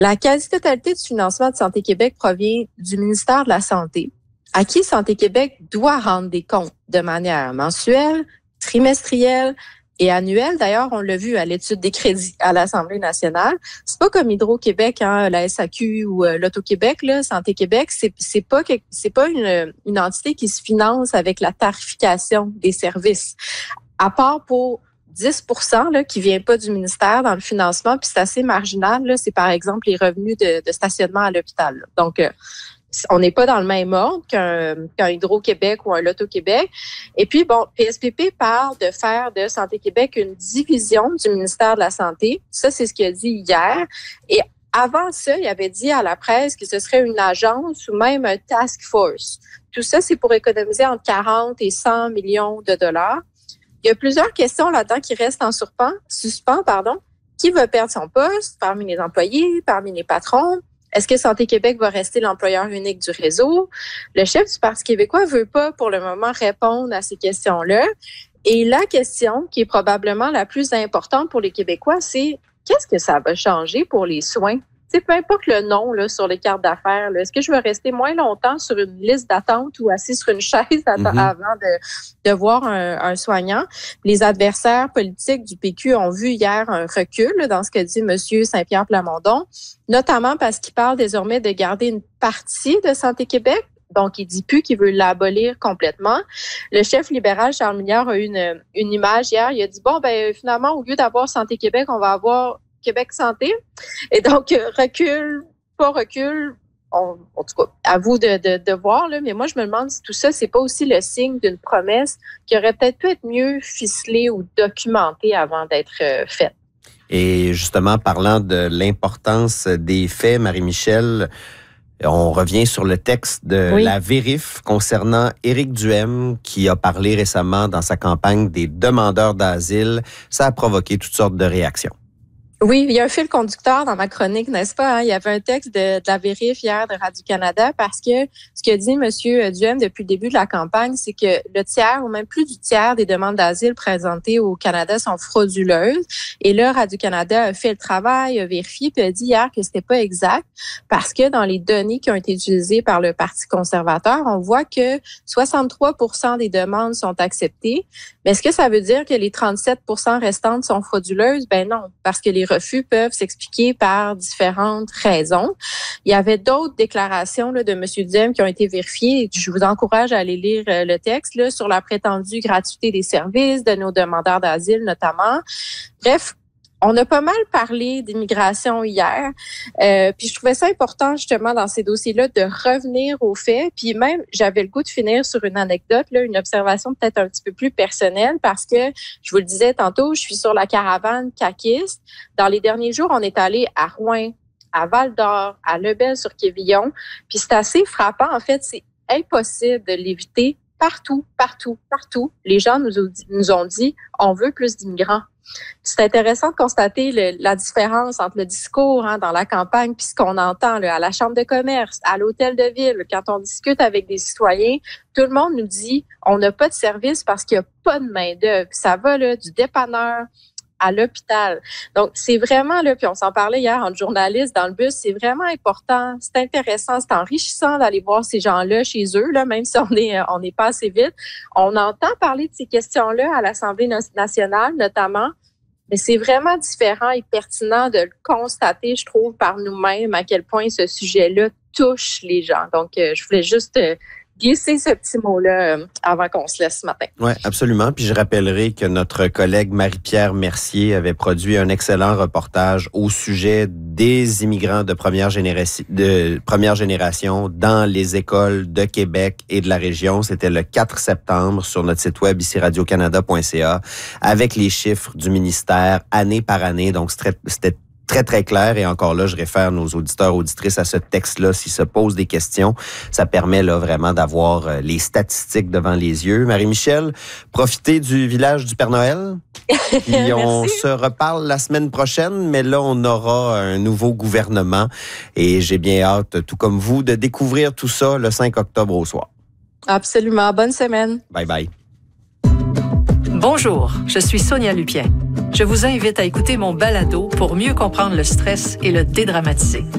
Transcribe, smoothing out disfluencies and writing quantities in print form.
La quasi-totalité du financement de Santé Québec provient du ministère de la Santé, à qui Santé Québec doit rendre des comptes de manière mensuelle, trimestrielle et annuelle. D'ailleurs, on l'a vu à l'étude des crédits à l'Assemblée nationale. C'est pas comme Hydro-Québec, la SAQ ou l'Auto-Québec, là, Santé Québec. C'est pas une entité qui se finance avec la tarification des services. À part pour 10% là, qui vient pas du ministère dans le financement, puis c'est assez marginal. Là, c'est par exemple les revenus de stationnement à l'hôpital. Là. Donc, on n'est pas dans le même ordre qu'un Hydro-Québec ou un Loto-Québec. Et puis, bon, PSPP parle de faire de Santé Québec une division du ministère de la Santé. Ça, c'est ce qu'il a dit hier. Et avant ça, il avait dit à la presse que ce serait une agence ou même un task force. Tout ça, c'est pour économiser entre 40 et 100 millions de dollars. Il y a plusieurs questions là-dedans qui restent en suspens. Qui va perdre son poste parmi les employés, parmi les patrons? Est-ce que Santé Québec va rester l'employeur unique du réseau? Le chef du Parti québécois veut pas, pour le moment, répondre à ces questions-là. Et la question qui est probablement la plus importante pour les Québécois, c'est qu'est-ce que ça va changer pour les soins? Tu sais, peu importe le nom là, sur les cartes d'affaires, là, est-ce que je vais rester moins longtemps sur une liste d'attente ou assis sur une chaise avant de voir un soignant? Les adversaires politiques du PQ ont vu hier un recul là, dans ce que dit M. Saint-Pierre Plamondon, notamment parce qu'il parle désormais de garder une partie de Santé Québec. Donc, il dit plus qu'il veut l'abolir complètement. Le chef libéral, Charles Milliard, a eu une image hier. Il a dit, finalement, au lieu d'avoir Santé Québec, on va avoir Québec Santé. Et donc, recul, en tout cas, à vous de voir, là, mais moi, je me demande si tout ça, c'est pas aussi le signe d'une promesse qui aurait peut-être pu être mieux ficelée ou documentée avant d'être faite. Et justement, parlant de l'importance des faits, Marie-Michel, on revient sur le texte de la Vérif concernant Éric Duhem qui a parlé récemment dans sa campagne des demandeurs d'asile. Ça a provoqué toutes sortes de réactions. Oui, il y a un fil conducteur dans ma chronique, n'est-ce pas? Hein? Il y avait un texte de la Vérif hier de Radio-Canada parce que ce que dit M. Duhem depuis le début de la campagne, c'est que le tiers ou même plus du tiers des demandes d'asile présentées au Canada sont frauduleuses. Et là, Radio-Canada a fait le travail, a vérifié, puis a dit hier que c'était pas exact parce que dans les données qui ont été utilisées par le Parti conservateur, on voit que 63% des demandes sont acceptées. Mais est-ce que ça veut dire que les 37% restantes sont frauduleuses? Ben non, parce que les refus peuvent s'expliquer par différentes raisons. Il y avait d'autres déclarations là, de M. Duhem qui ont été vérifiées. Je vous encourage à aller lire le texte là, sur la prétendue gratuité des services de nos demandeurs d'asile notamment. Bref, on a pas mal parlé d'immigration hier, puis je trouvais ça important justement dans ces dossiers-là de revenir aux faits. Puis même, j'avais le goût de finir sur une anecdote, là, une observation peut-être un petit peu plus personnelle parce que, je vous le disais tantôt, je suis sur la caravane caquiste. Dans les derniers jours, on est allé à Rouyn, à Val-d'Or, à Lebel-sur-Quévillon. Puis c'est assez frappant, en fait, c'est impossible de l'éviter. Partout, les gens nous ont dit, on veut plus d'immigrants. C'est intéressant de constater la différence entre le discours dans la campagne puis ce qu'on entend là, à la chambre de commerce, à l'hôtel de ville. Quand on discute avec des citoyens, tout le monde nous dit on n'a pas de service parce qu'il n'y a pas de main-d'œuvre. Ça va là, du dépanneur à l'hôpital. Donc, c'est vraiment, là, puis on s'en parlait hier entre journalistes dans le bus, c'est vraiment important, c'est intéressant, c'est enrichissant d'aller voir ces gens-là chez eux, là, même si on n'est pas assez vite. On entend parler de ces questions-là à l'Assemblée nationale, notamment, mais c'est vraiment différent et pertinent de le constater, je trouve, par nous-mêmes, à quel point ce sujet-là touche les gens. Donc, je voulais juste glisser ce petit mot-là avant qu'on se laisse ce matin. Oui, absolument. Puis je rappellerai que notre collègue Marie-Pierre Mercier avait produit un excellent reportage au sujet des immigrants de première génération dans les écoles de Québec et de la région. C'était le 4 septembre sur notre site web ici radiocanada.ca avec les chiffres du ministère année par année. Donc, c'était très, très clair. Et encore là, je réfère nos auditeurs, auditrices à ce texte-là s'ils se posent des questions. Ça permet là vraiment d'avoir les statistiques devant les yeux. Marie-Michel, profitez du village du Père Noël. Puis on se reparle la semaine prochaine, mais là, on aura un nouveau gouvernement. Et j'ai bien hâte, tout comme vous, de découvrir tout ça le 5 octobre au soir. Absolument. Bonne semaine. Bye bye. Bonjour, je suis Sonia Lupien. Je vous invite à écouter mon balado pour mieux comprendre le stress et le dédramatiser.